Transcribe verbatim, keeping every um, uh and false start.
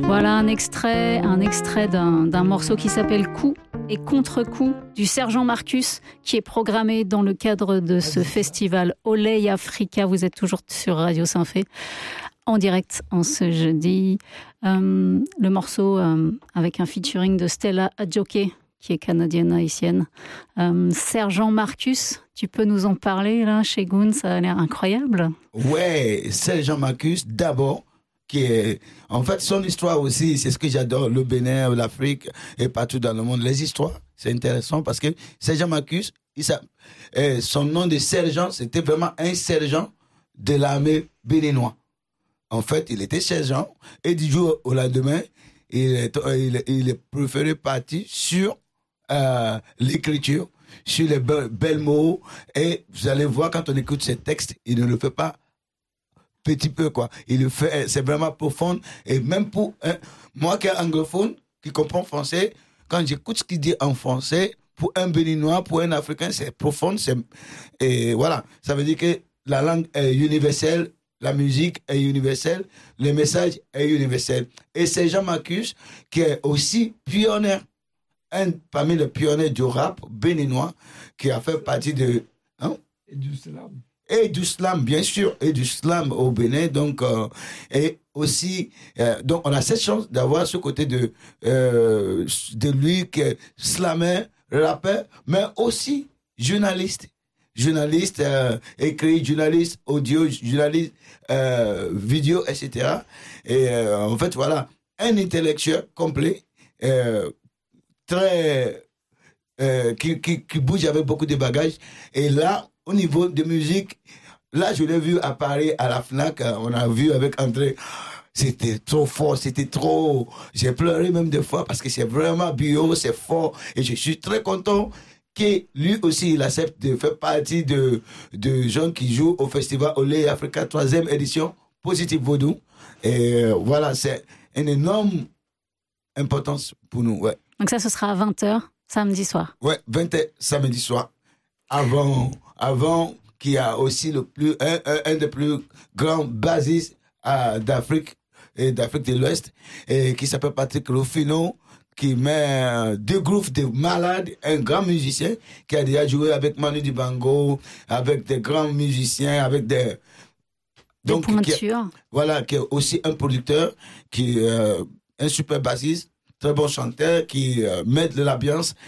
Voilà un extrait, un extrait d'un, d'un morceau qui s'appelle Coup et Contre-coup du Sergent Marcus qui est programmé dans le cadre de ce festival Olé Africa. Vous êtes toujours sur Radio Saint-Fé en direct en ce jeudi. Euh, le morceau euh, avec un featuring de Stella Adjoke qui est canadienne haïtienne. Euh, Sergent Marcus, tu peux nous en parler là chez Goun, ça a l'air incroyable. Ouais, Sergent Marcus d'abord. Qui est, en fait, son histoire aussi, c'est ce que j'adore, le Bénin, l'Afrique et partout dans le monde. Les histoires, c'est intéressant parce que Sergent Marcus, il euh, son nom de sergent, c'était vraiment un sergent de l'armée béninoise. En fait, il était sergent et du jour au lendemain, il est, il, il est préféré partir sur euh, l'écriture, sur les be- belles mots. Et vous allez voir, quand on écoute ces textes, il ne le fait pas petit peu, quoi. Il le fait, c'est vraiment profond. Et même pour hein, moi qui est anglophone, qui comprend français, quand j'écoute ce qu'il dit en français, pour un Béninois, pour un Africain, c'est profond. C'est, et voilà, ça veut dire que la langue est universelle, la musique est universelle, le message est universel. Et c'est Jean Marcus qui est aussi pionnier, un parmi les pionniers du rap béninois, qui a fait partie de... Hein? Et du slam. Et du slam, bien sûr, et du slam au Bénin. Donc, euh, et aussi, euh, donc on a cette chance d'avoir ce côté de, euh, de lui qui est slammer, rappeur, mais aussi journaliste. Journaliste euh, écrit, journaliste audio, journaliste euh, vidéo, et cetera. Et euh, en fait, voilà, un intellectuel complet, euh, très... Euh, qui, qui, qui bouge avec beaucoup de bagages. Et là, au niveau de musique, là, je l'ai vu à Paris, à la FNAC, on a vu avec André, c'était trop fort, c'était trop... J'ai pleuré même des fois parce que c'est vraiment bio, c'est fort. Et je suis très content que lui aussi, il accepte de faire partie de, de gens qui jouent au festival Olé Africa, troisième édition, Positive Vodou. Et euh, voilà, c'est une énorme importance pour nous, ouais. Donc ça, ce sera à vingt heures, samedi soir. Ouais, vingt heures, samedi soir. Avant, avant qu'il y a aussi le plus, un, un, un des plus grands bassistes euh, d'Afrique et d'Afrique de l'Ouest, et qui s'appelle Patrick Rufino, qui met euh, deux groupes de malades, un grand musicien qui a déjà joué avec Manu Dibango, avec des grands musiciens, avec des... Donc, des pointures. Qui est, voilà, qui est aussi un producteur, qui est euh, un super bassiste, très bon chanteur, qui euh, met de l'ambiance.